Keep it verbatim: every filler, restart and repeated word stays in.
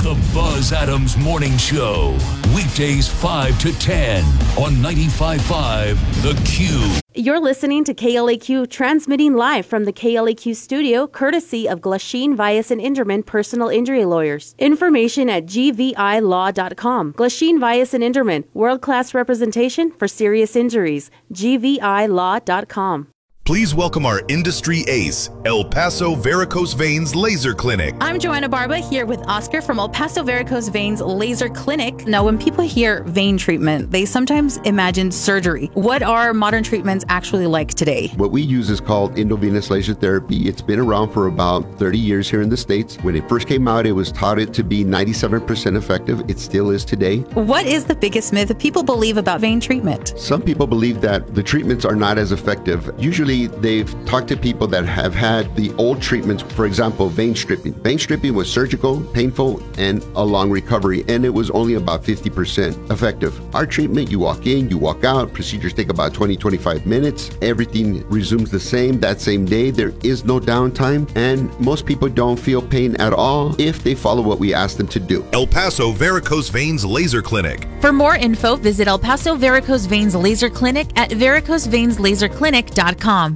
The Buzz Adams Morning Show. Weekdays five to ten on ninety-five point five The Q. You're listening to K L A Q, transmitting live from the K L A Q studio, courtesy of Glasheen, Vyas and Inderman Personal Injury Lawyers. Information at G V I law dot com. Glasheen, Vyas and Inderman, world-class representation for serious injuries. G V I law dot com. Please welcome our industry ace, El Paso Varicose Veins Laser Clinic. I'm Joanna Barba here with Oscar from El Paso Varicose Veins Laser Clinic. Now, when people hear vein treatment, they sometimes imagine surgery. What are modern treatments actually like today? What we use is called endovenous laser therapy. It's been around for about thirty years here in the States. When it first came out, it was touted to be ninety-seven percent effective. It still is today. What is the biggest myth that people believe about vein treatment? Some people believe that the treatments are not as effective. Usually, they've talked to people that have had the old treatments, for example, vein stripping. Vein stripping was surgical, painful, and a long recovery, and it was only about fifty percent effective. Our treatment, you walk in, you walk out, procedures take about twenty, twenty-five minutes. Everything resumes the same that same day. There is no downtime, and most people don't feel pain at all if they follow what we ask them to do. El Paso Varicose Veins Laser Clinic. For more info, visit El Paso Varicose Veins Laser Clinic at varicose veins laser clinic dot com.